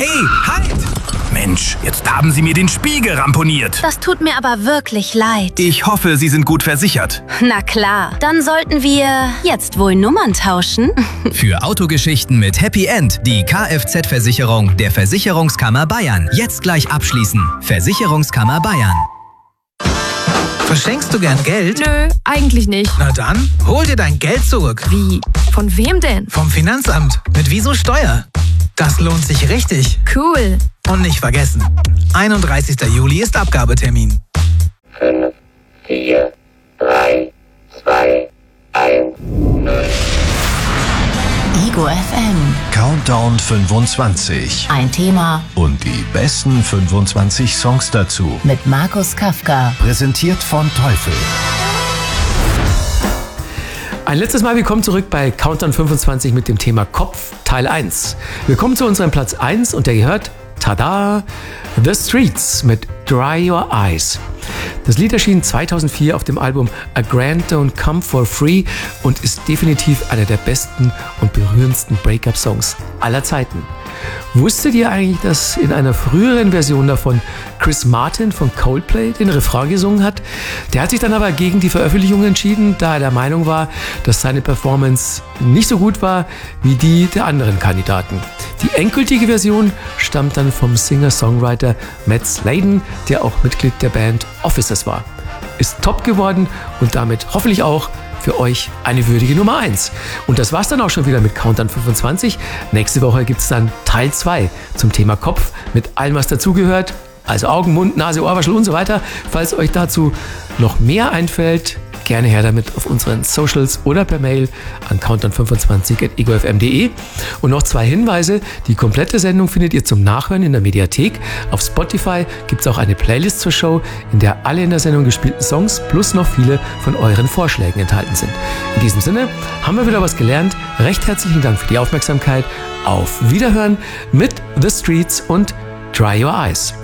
Hey, halt! Mensch, jetzt haben Sie mir den Spiegel ramponiert. Das tut mir aber wirklich leid. Ich hoffe, Sie sind gut versichert. Na klar, dann sollten wir jetzt wohl Nummern tauschen. Für Autogeschichten mit Happy End die Kfz-Versicherung der Versicherungskammer Bayern. Jetzt gleich abschließen. Versicherungskammer Bayern. Verschenkst du gern Geld? Nö, eigentlich nicht. Na dann, hol dir dein Geld zurück. Wie? Von wem denn? Vom Finanzamt. Mit Wieso Steuer. Das lohnt sich richtig. Cool. Und nicht vergessen, 31. Juli ist Abgabetermin. 5, 4, 3, 2, 1, 0. Ego FM. Countdown 25. Ein Thema Und die besten 25 Songs dazu. mit Markus Kafka. Präsentiert von Teufel. Ein letztes Mal willkommen zurück bei Countdown 25 mit dem Thema Kopf, Teil 1. Wir kommen zu unserem Platz 1 und der gehört, tada, The Streets mit Dry Your Eyes. Das Lied erschien 2004 auf dem Album A Grant Don't Come For Free und ist definitiv einer der besten und berührendsten Breakup-Songs aller Zeiten. Wusstet ihr eigentlich, dass in einer früheren Version davon Chris Martin von Coldplay den Refrain gesungen hat? Der hat sich dann aber gegen die Veröffentlichung entschieden, da er der Meinung war, dass seine Performance nicht so gut war wie die der anderen Kandidaten. Die endgültige Version stammt dann vom Singer-Songwriter Matt Sladen, der auch Mitglied der Band Officers war. Ist top geworden und damit hoffentlich auch für euch eine würdige Nummer 1. Und das war's dann auch schon wieder mit Countdown 25. Nächste Woche gibt's dann Teil 2 zum Thema Kopf mit allem, was dazugehört. Also Augen, Mund, Nase, Ohrwaschel und so weiter. Falls euch dazu noch mehr einfällt, gerne her damit auf unseren Socials oder per Mail an countdown25@egofm.de. Und noch 2 Hinweise. Die komplette Sendung findet ihr zum Nachhören in der Mediathek. Auf Spotify gibt es auch eine Playlist zur Show, in der alle in der Sendung gespielten Songs plus noch viele von euren Vorschlägen enthalten sind. In diesem Sinne haben wir wieder was gelernt. Recht herzlichen Dank für die Aufmerksamkeit. Auf Wiederhören mit The Streets und Dry Your Eyes.